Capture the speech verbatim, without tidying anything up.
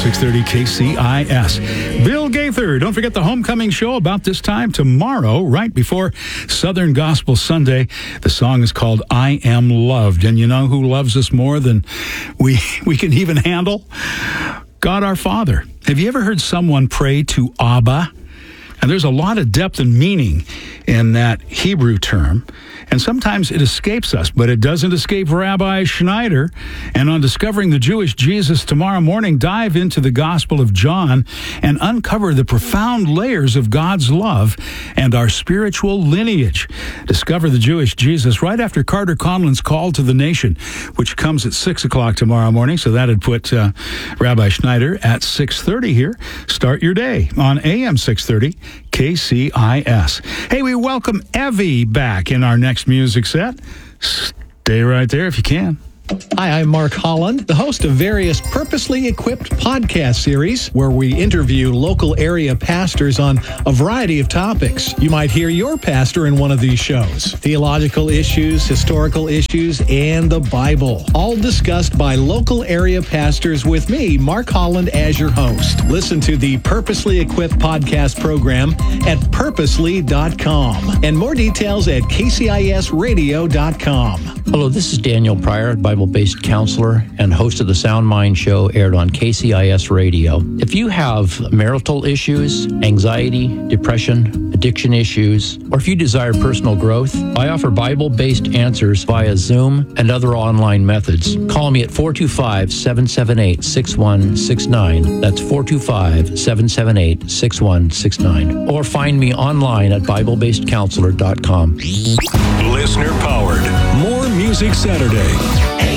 six thirty K C I S. Bill Gaither. Don't forget the homecoming show about this time tomorrow, right before Southern Gospel Sunday. The song is called I Am Loved. And you know who loves us more than we, we can even handle? God our Father. Have you ever heard someone pray to Abba? And there's a lot of depth and meaning in that Hebrew term. And sometimes it escapes us, but it doesn't escape Rabbi Schneider. And on Discovering the Jewish Jesus tomorrow morning, dive into the Gospel of John and uncover the profound layers of God's love and our spiritual lineage. Discover the Jewish Jesus right after Carter Conlon's Call to the Nation, which comes at six o'clock tomorrow morning. So that'd put uh, Rabbi Schneider at six thirty here. Start your day on A M six thirty K C I S. Hey, we welcome Evie back in our next music set. Stay right there if you can. Hi, I'm Mark Holland, the host of various purposely equipped podcast series where we interview local area pastors on a variety of topics. You might hear your pastor in one of these shows. Theological issues, historical issues, and the Bible. All discussed by local area pastors with me, Mark Holland, as your host. Listen to the Purposely Equipped podcast program at purposely dot com. And more details at K C I S radio dot com. Hello, this is Daniel Pryor, Bible-based counselor and host of the Sound Mind Show, aired on K C I S Radio. If you have marital issues, anxiety, depression, addiction issues, or if you desire personal growth, I offer Bible-based answers via Zoom and other online methods. Call me at four two five, seven seven eight, six one six nine. That's four two five, seven seven eight, six one six nine. Or find me online at bible based counselor dot com. Listener powered. More Music Saturday.